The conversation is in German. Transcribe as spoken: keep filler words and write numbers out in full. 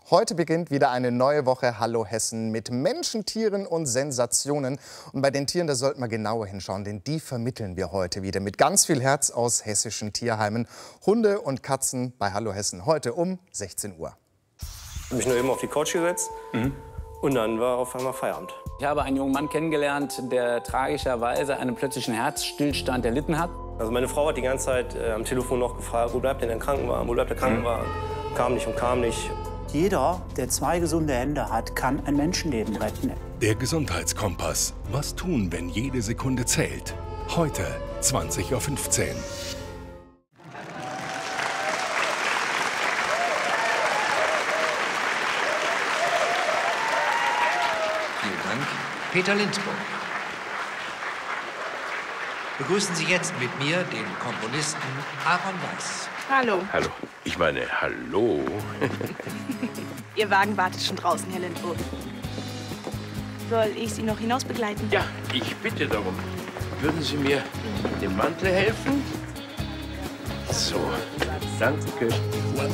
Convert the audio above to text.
Heute beginnt wieder eine neue Woche Hallo Hessen mit Menschen, Tieren und Sensationen. Und bei den Tieren, da sollten wir genauer hinschauen, denn die vermitteln wir heute wieder mit ganz viel Herz aus hessischen Tierheimen. Hunde und Katzen bei Hallo Hessen, heute um sechzehn Uhr. Ich habe mich nur eben auf die Couch gesetzt mhm. und dann war auf einmal Feierabend. Ich habe einen jungen Mann kennengelernt, der tragischerweise einen plötzlichen Herzstillstand erlitten hat. Also meine Frau hat die ganze Zeit äh, am Telefon noch gefragt, wo bleibt denn der Krankenwagen, wo bleibt der Krankenwagen? Mhm. Kam nicht und kam nicht. Jeder, der zwei gesunde Hände hat, kann ein Menschenleben retten. Der Gesundheitskompass. Was tun, wenn jede Sekunde zählt? Heute, zwanzig Uhr fünfzehn. Vielen Dank. Peter Lindsburg. Begrüßen Sie jetzt mit mir den Komponisten Aaron Weiß. Hallo. Hallo. Ich meine, hallo. Ihr Wagen wartet schon draußen, Herr Lindburg. Soll ich Sie noch hinaus begleiten? Ja, ich bitte darum. Würden Sie mir mit dem Mantel helfen? So, danke.